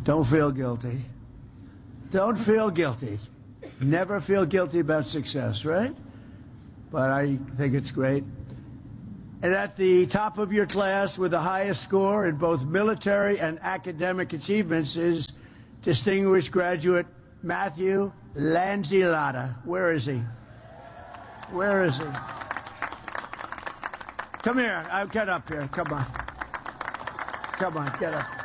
Don't feel guilty. Don't feel guilty. Never feel guilty about success, right? But I think it's great. And at the top of your class with the highest score in both military and academic achievements is distinguished graduate Matthew Lanzillotta. Where is he? Where is he? Come here. Get up here. Come on. Come on, get up.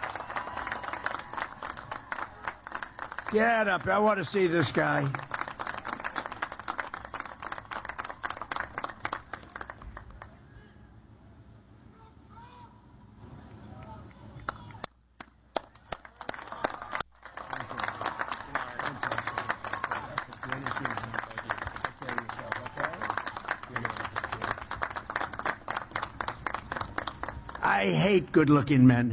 Get up. I want to see this guy. I hate good-looking men.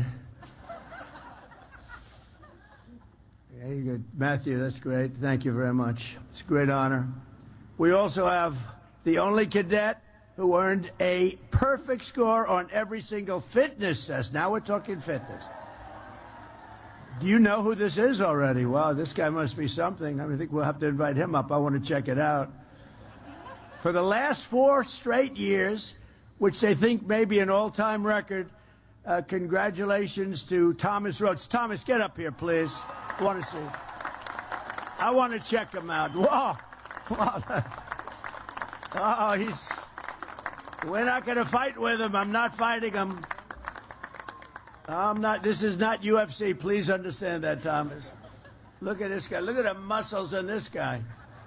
Very good. Matthew, that's great. Thank you very much. It's a great honor. We also have the only cadet who earned a perfect score on every single fitness test. Now we're talking fitness. Do you know who this is already? Wow, this guy must be something. I think we'll have to invite him up. I want to check it out. For the last 4 straight years, which they think may be an all-time record, congratulations to Thomas Rhodes. Thomas, get up here, please. I want to see. I want to check him out. Whoa. Oh, we're not going to fight with him. I'm not fighting him. This is not UFC. Please understand that, Thomas. Look at this guy. Look at the muscles in this guy.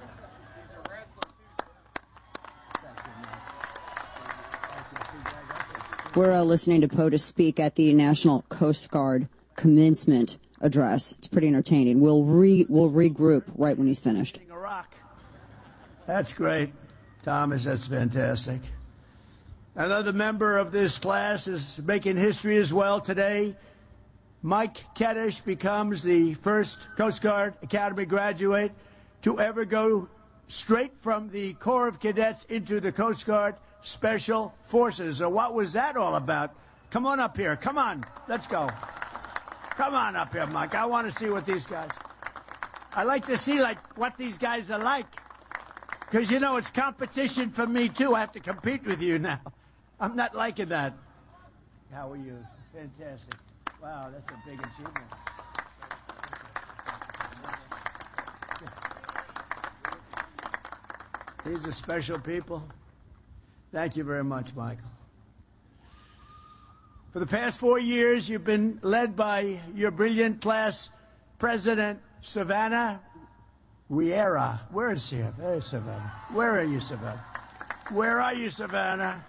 We're listening to POTUS speak at the National Coast Guard commencement address. It's pretty entertaining. We'll regroup right when he's finished. That's great, Thomas. That's fantastic. Another member of this class is making history as well today. Mike Keddish becomes the first Coast Guard Academy graduate to ever go straight from the Corps of Cadets into the Coast Guard Special Forces. So what was that all about? Come on up here. Come on. Let's go. Come on up here, Mike. I want to see what these guys... I like to see, what these guys are like. Because, it's competition for me, too. I have to compete with you now. I'm not liking that. How are you? Fantastic. Wow, that's a big achievement. These are special people. Thank you very much, Michael. For the past 4 years, you've been led by your brilliant class president, Savannah Riera. Where is she? There's Savannah. Where are you, Savannah? Where are you, Savannah?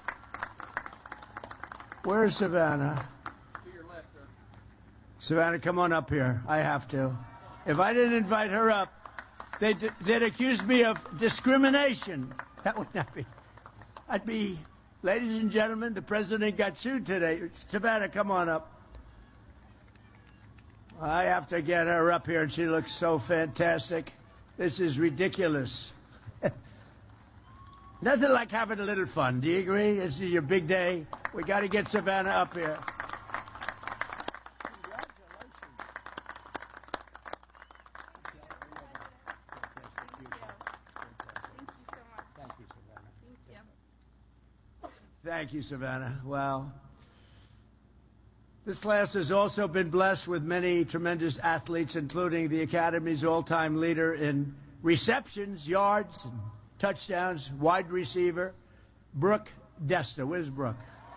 Where's Savannah? To your left, sir. Savannah, come on up here. I have to. If I didn't invite her up, they'd accuse me of discrimination. That would not be... I'd be, ladies and gentlemen, the president got sued today. Savannah, come on up. I have to get her up here, and she looks so fantastic. This is ridiculous. Nothing like having a little fun. Do you agree? This is your big day. We got to get Savannah up here. Thank you, Savannah. Wow. This class has also been blessed with many tremendous athletes, including the Academy's all-time leader in receptions, yards, and touchdowns, wide receiver, Brooke Desta. Where's Brooke?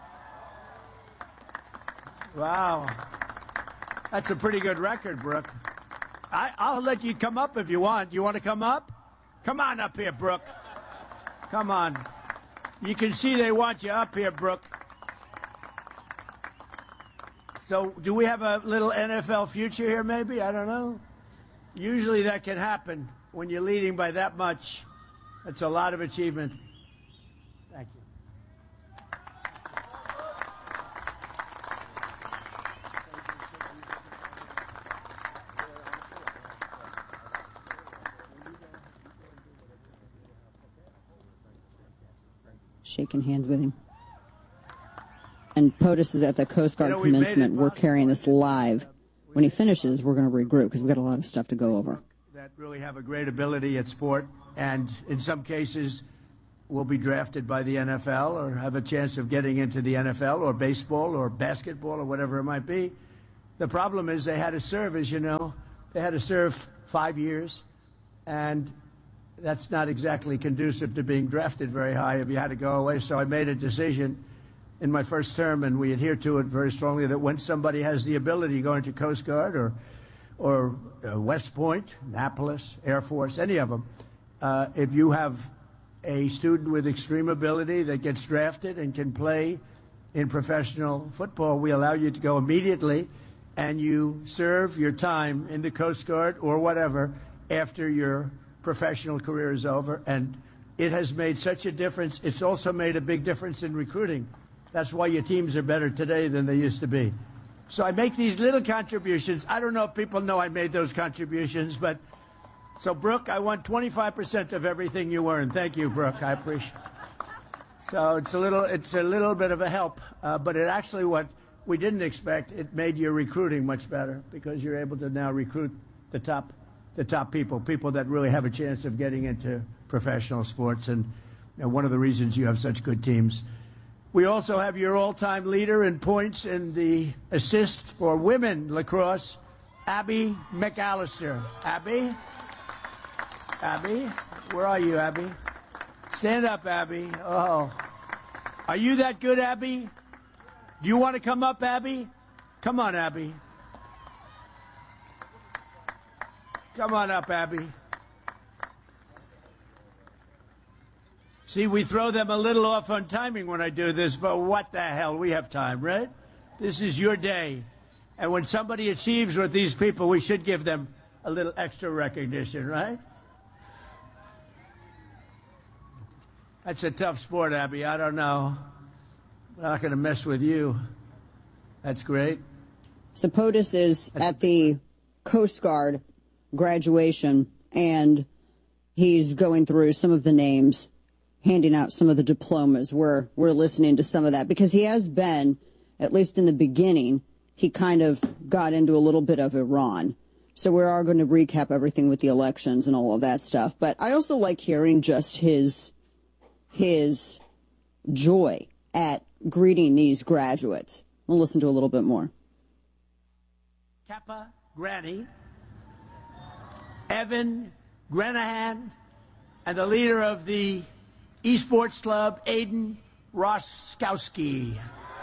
Wow. That's a pretty good record, Brooke. I'll let you come up if you want. You want to come up? Come on up here, Brooke. Come on. You can see they want you up here, Brooke. So, do we have a little NFL future here, maybe? I don't know. Usually that can happen when you're leading by that much. That's a lot of achievement. Thank you. Shaking hands with him. And POTUS is at the Coast Guard commencement. We're carrying this live when he finishes, we're going to regroup because we've got a lot of stuff to go over. That really have a great ability at sport, and in some cases will be drafted by the NFL or have a chance of getting into the NFL or baseball or basketball or whatever it might be. The problem is they had to serve, as you know, they had to serve 5 years, and that's not exactly conducive to being drafted very high if you had to go away. So I made a decision in my first term, and we adhere to it very strongly, that when somebody has the ability, going to Coast Guard or West Point, Annapolis, Air Force, any of them, if you have a student with extreme ability that gets drafted and can play in professional football, we allow you to go immediately, and you serve your time in the Coast Guard or whatever after your professional career is over. And it has made such a difference. It's also made a big difference in recruiting. That's why your teams are better today than they used to be. So I make these little contributions. I don't know if people know I made those contributions, but so, Brooke, I want 25% of everything you earn. Thank you, Brooke. I appreciate it. So it's a little bit of a help, but it actually, what we didn't expect, it made your recruiting much better because you're able to now recruit the top people that really have a chance of getting into professional sports, and one of the reasons you have such good teams. We also have your all-time leader in points in the assist for women lacrosse, Abby McAllister. Abby, where are you, Abby? Stand up, Abby. Oh, are you that good, Abby? Do you want to come up, Abby? Come on, Abby. Come on up, Abby. See, we throw them a little off on timing when I do this, but what the hell? We have time, right? This is your day. And when somebody achieves with these people, we should give them a little extra recognition, right? That's a tough sport, Abby. I don't know. I'm not going to mess with you. That's great. So POTUS is at the Coast Guard graduation, and he's going through some of the names, handing out some of the diplomas. We're listening to some of that because he has been, at least in the beginning, he kind of got into a little bit of Iran. So we are going to recap everything with the elections and all of that stuff. But I also like hearing just his joy at greeting these graduates. We'll listen to a little bit more. Kappa Granny, Evan Grenahan, and the leader of the Esports Club, Aiden Roskowski.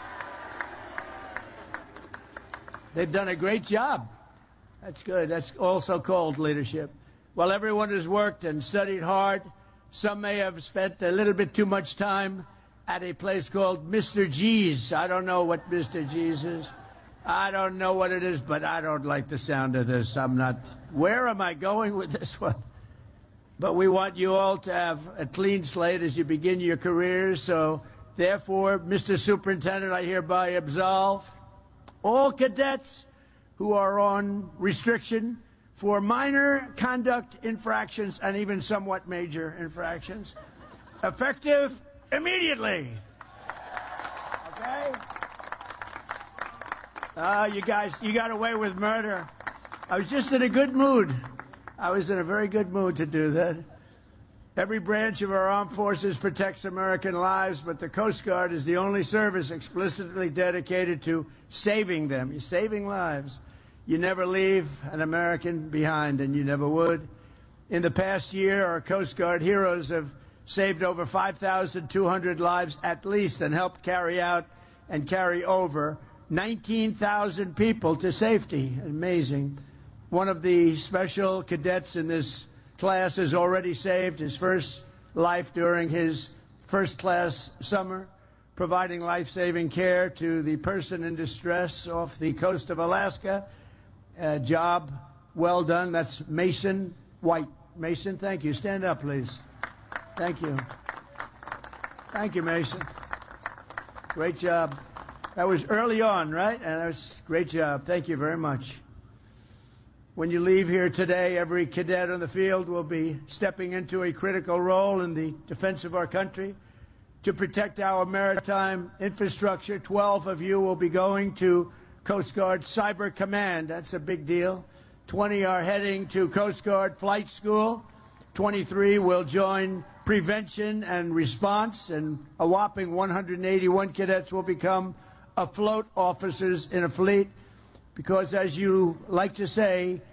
They've done a great job. That's good. That's also called leadership. Well, everyone has worked and studied hard. Some may have spent a little bit too much time at a place called Mr. G's. I don't know what Mr. G's is. I don't know what it is, but I don't like the sound of this. I'm not. Where am I going with this one? But we want you all to have a clean slate as you begin your careers. So, therefore, Mr. Superintendent, I hereby absolve all cadets who are on restriction for minor conduct infractions and even somewhat major infractions, effective immediately. Okay? You guys, you got away with murder. I was just in a good mood. I was in a very good mood to do that. Every branch of our armed forces protects American lives, but the Coast Guard is the only service explicitly dedicated to saving them. You're saving lives. You never leave an American behind, and you never would. In the past year, our Coast Guard heroes have saved over 5,200 lives at least and helped carry out and carry over 19,000 people to safety. Amazing. One of the special cadets in this class has already saved his first life during his first-class summer, providing life-saving care to the person in distress off the coast of Alaska. Job well done. That's Mason White. Mason, thank you. Stand up, please. Thank you. Thank you, Mason. Great job. That was early on, right? And that was a great job. Thank you very much. When you leave here today, every cadet on the field will be stepping into a critical role in the defense of our country to protect our maritime infrastructure. 12 of you will be going to Coast Guard Cyber Command. That's a big deal. 20 are heading to Coast Guard Flight School. 23 will join Prevention and Response, and a whopping 181 cadets will become afloat officers in a fleet, because, as you like to say,